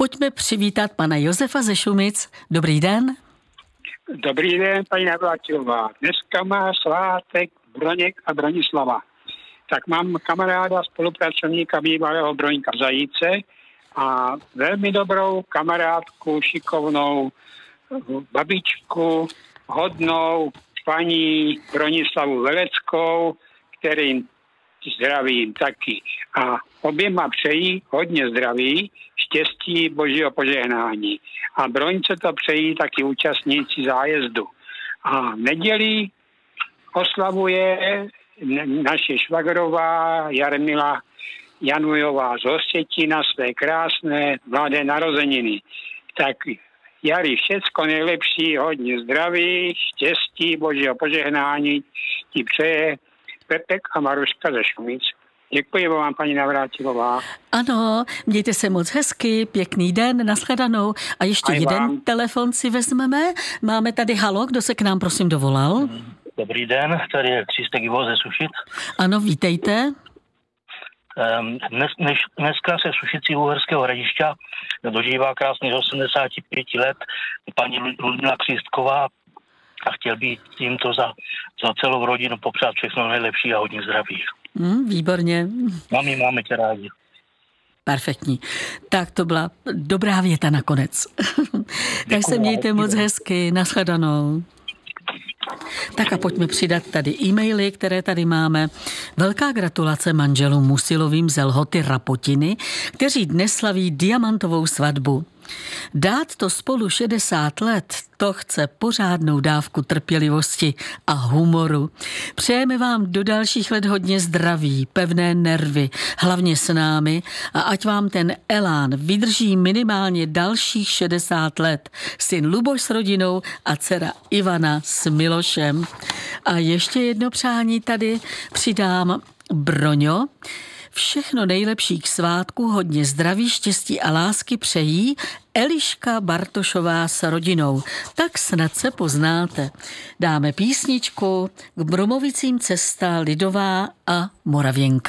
Pojďme přivítat pana Josefa ze Šumic. Dobrý den. Dobrý den, paní Navrátilová. Dneska má svátek Broněk a Bronislava. Tak mám kamaráda, spolupracovníka bývalého Broňka Zajíce a velmi dobrou kamarádku, šikovnou babičku, hodnou paní Bronislavu Veleckou, kterým zdravím taky. A oběma přejí hodně zdraví, štěstí, božího požehnání. A Broňce to přejí taky účastníci zájezdu. A v neděli oslavuje naše švagrová Jarmila Janujová z Ostětina své krásné mladé narozeniny. Tak Jari, všecko nejlepší, hodně zdraví, štěstí, božího požehnání ti přeje Pepek a Maruška ze Šumic. Děkuji vám, paní Navrátilová. Ano, mějte se moc hezky, pěkný den, nashledanou. A ještě jeden telefon si vezmeme. Máme tady halo, kdo se k nám prosím dovolal? Dobrý den, tady je Křístek Ivo ze Sušic. Ano, vítejte. Dneska se Sušicí Uherského Hradišťa dožívá krásných 85 let paní Ludmila Křístková a chtěl bych tímto za celou rodinu popřát všechno nejlepší a hodně zdraví. Výborně. Mami, máme tě rádi. Perfektní. Tak to byla dobrá věta nakonec. Tak se mějte moc hezky, nashledanou. Tak a pojďme přidat tady e-maily, které tady máme. Velká gratulace manželům Musilovým z Lhoty Rapotiny, kteří dnes slaví diamantovou svatbu. Dát to spolu 60 let, to chce pořádnou dávku trpělivosti a humoru. Přejeme vám do dalších let hodně zdraví, pevné nervy, hlavně s námi a ať vám ten elán vydrží minimálně dalších 60 let. Syn Luboš s rodinou a dcera Ivana s Milošem. A ještě jedno přání tady přidám. Broňo, všechno nejlepší k svátku, hodně zdraví, štěstí a lásky přejí Eliška Bartošová s rodinou. Tak snad se poznáte. Dáme písničku k Bromovicím cesta Lidová a Moravěnka.